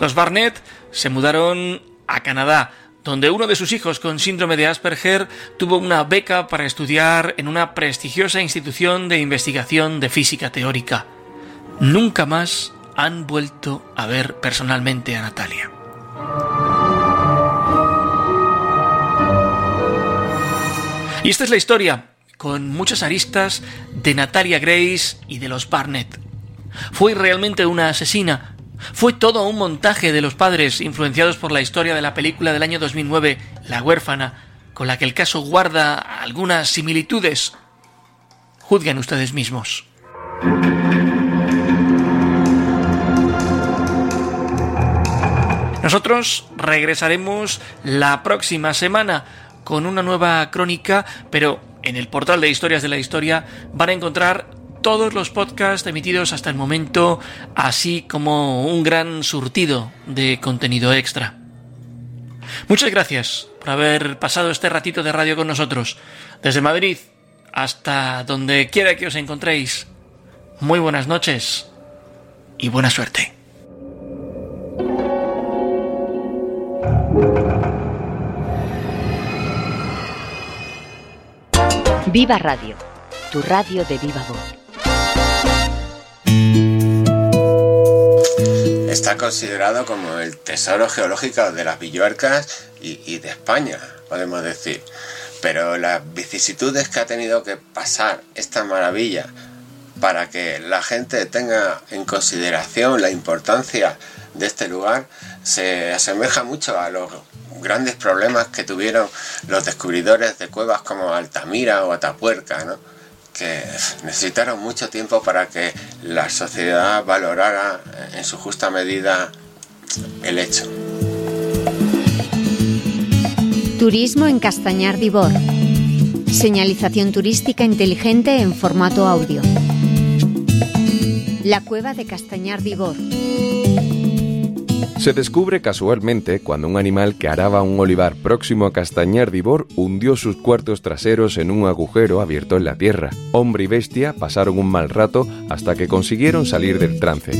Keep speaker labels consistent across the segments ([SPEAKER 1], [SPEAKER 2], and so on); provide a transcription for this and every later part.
[SPEAKER 1] Los Barnett se mudaron a Canadá, donde uno de sus hijos con síndrome de Asperger tuvo una beca para estudiar en una prestigiosa institución de investigación de física teórica. Nunca más han vuelto a ver personalmente a Natalia. Y esta es la historia, con muchas aristas, de Natalia Grace y de los Barnett. ¿Fue realmente una asesina? ¿Fue todo un montaje de los padres influenciados por la historia de la película del año 2009, La huérfana, con la que el caso guarda algunas similitudes? Juzguen ustedes mismos. Nosotros regresaremos la próxima semana con una nueva crónica, pero en el portal de Historias de la Historia van a encontrar todos los podcasts emitidos hasta el momento, así como un gran surtido de contenido extra. Muchas gracias por haber pasado este ratito de radio con nosotros. Desde Madrid hasta donde quiera que os encontréis. Muy buenas noches y buena suerte.
[SPEAKER 2] Viva Radio, tu radio de viva voz.
[SPEAKER 3] Está considerado como el tesoro geológico de las Villuercas y de España, podemos decir. Pero las vicisitudes que ha tenido que pasar esta maravilla para que la gente tenga en consideración la importancia de este lugar se asemeja mucho a los grandes problemas que tuvieron los descubridores de cuevas como Altamira o Atapuerca, ¿no? Que necesitaron mucho tiempo para que la sociedad valorara en su justa medida el hecho.
[SPEAKER 4] Turismo en Castañar d'Ibor. Señalización turística inteligente en formato audio. La cueva de Castañar d'Ibor.
[SPEAKER 5] Se descubre casualmente cuando un animal que araba un olivar próximo a Castañar d'Ibor hundió sus cuartos traseros en un agujero abierto en la tierra. Hombre y bestia pasaron un mal rato hasta que consiguieron salir del trance.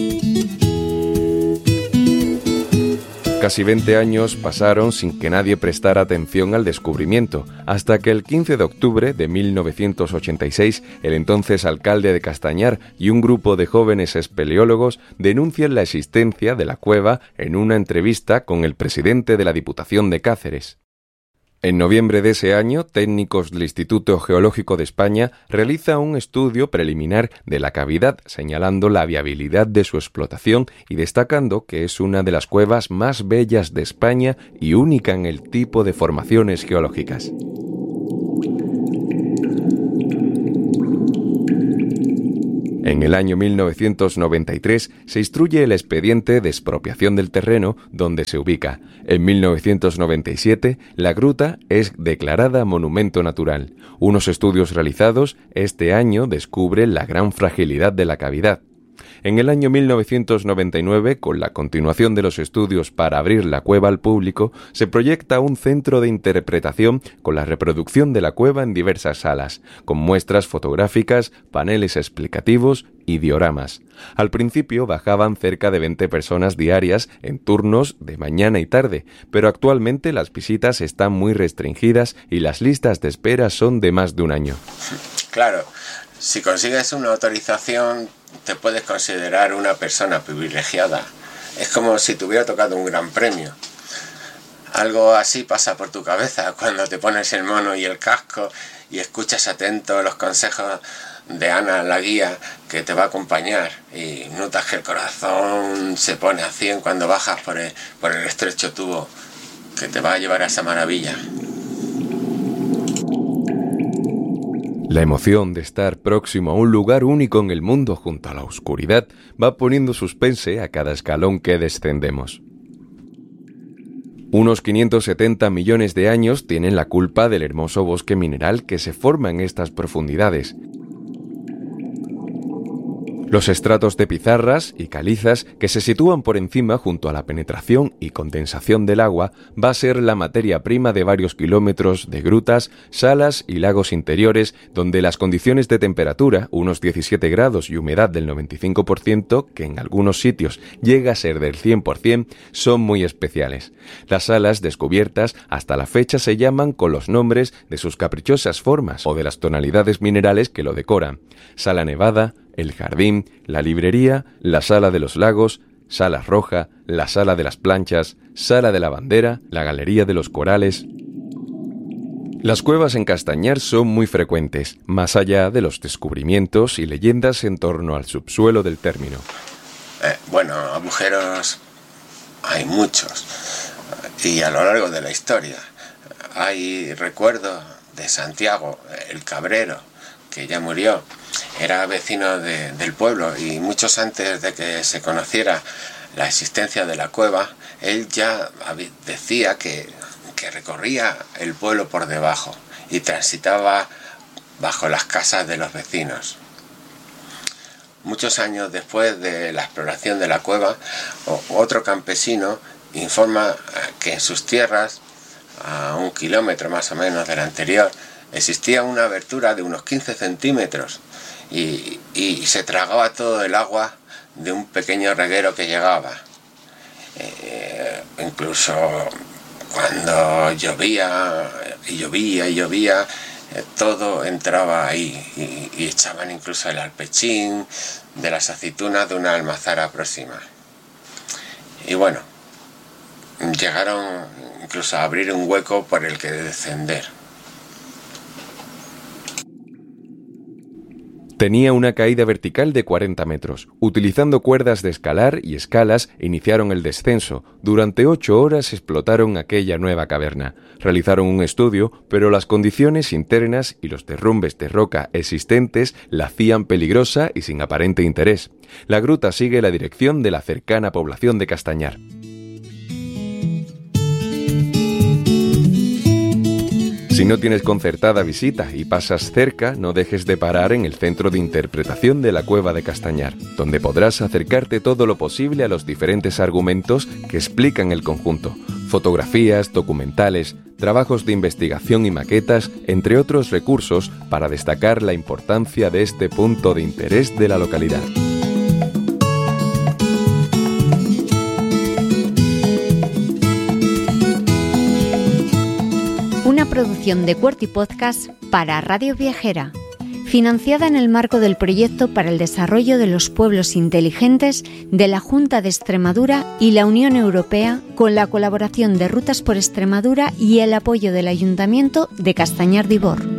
[SPEAKER 5] Casi 20 años pasaron sin que nadie prestara atención al descubrimiento, hasta que el 15 de octubre de 1986, el entonces alcalde de Castañar y un grupo de jóvenes espeleólogos denuncian la existencia de la cueva en una entrevista con el presidente de la Diputación de Cáceres. En noviembre de ese año, técnicos del Instituto Geológico de España realizan un estudio preliminar de la cavidad, señalando la viabilidad de su explotación y destacando que es una de las cuevas más bellas de España y única en el tipo de formaciones geológicas. En el año 1993 se instruye el expediente de expropiación del terreno donde se ubica. En 1997 la gruta es declarada monumento natural. Unos estudios realizados este año descubren la gran fragilidad de la cavidad. En el año 1999, con la continuación de los estudios para abrir la cueva al público, se proyecta un centro de interpretación con la reproducción de la cueva en diversas salas, con muestras fotográficas, paneles explicativos y dioramas. Al principio bajaban cerca de 20 personas diarias en turnos de mañana y tarde, pero actualmente las visitas están muy restringidas y las listas de espera son de más de un año.
[SPEAKER 3] Claro, si consigues una autorización te puedes considerar una persona privilegiada. Es como si te hubiera tocado un gran premio. Algo así pasa por tu cabeza cuando te pones el mono y el casco y escuchas atento los consejos de Ana, la guía, que te va a acompañar, y notas que el corazón se pone a 100 cuando bajas por el estrecho tubo que te va a llevar a esa maravilla.
[SPEAKER 5] La emoción de estar próximo a un lugar único en el mundo junto a la oscuridad va poniendo suspense a cada escalón que descendemos. Unos 570 millones de años tienen la culpa del hermoso bosque mineral que se forma en estas profundidades. Los estratos de pizarras y calizas que se sitúan por encima junto a la penetración y condensación del agua va a ser la materia prima de varios kilómetros de grutas, salas y lagos interiores donde las condiciones de temperatura, unos 17 grados y humedad del 95%, que en algunos sitios llega a ser del 100%, son muy especiales. Las salas descubiertas hasta la fecha se llaman con los nombres de sus caprichosas formas o de las tonalidades minerales que lo decoran: Sala Nevada, el Jardín, la Librería, la Sala de los Lagos, Sala Roja, la Sala de las Planchas, Sala de la Bandera, la Galería de los Corales. Las cuevas en Castañar son muy frecuentes, más allá de los descubrimientos y leyendas en torno al subsuelo del término.
[SPEAKER 3] Agujeros hay muchos, y a lo largo de la historia. Hay recuerdos de Santiago, el Cabrero, que ya murió. Era vecino del pueblo y muchos antes de que se conociera la existencia de la cueva, él ya decía que recorría el pueblo por debajo y transitaba bajo las casas de los vecinos. Muchos años después de la exploración de la cueva, otro campesino informa que en sus tierras, a 1 kilómetro más o menos de la anterior, existía una abertura de unos 15 centímetros y se tragaba todo el agua de un pequeño reguero que llegaba. Incluso cuando llovía, todo entraba ahí y echaban incluso el alpechín de las aceitunas de una almazara próxima. Y bueno, llegaron incluso a abrir un hueco por el que descender.
[SPEAKER 5] Tenía una caída vertical de 40 metros. Utilizando cuerdas de escalar y escalas, iniciaron el descenso. Durante 8 horas explotaron aquella nueva caverna. Realizaron un estudio, pero las condiciones internas y los derrumbes de roca existentes la hacían peligrosa y sin aparente interés. La gruta sigue la dirección de la cercana población de Castañar. Si no tienes concertada visita y pasas cerca, no dejes de parar en el Centro de Interpretación de la Cueva de Castañar, donde podrás acercarte todo lo posible a los diferentes argumentos que explican el conjunto. Fotografías, documentales, trabajos de investigación y maquetas, entre otros recursos para destacar la importancia de este punto de interés de la localidad.
[SPEAKER 4] Una producción de QWERTY Podcast para Radio Viajera, financiada en el marco del Proyecto para el Desarrollo de los Pueblos Inteligentes de la Junta de Extremadura y la Unión Europea, con la colaboración de Rutas por Extremadura y el apoyo del Ayuntamiento de Castañar de Ibor.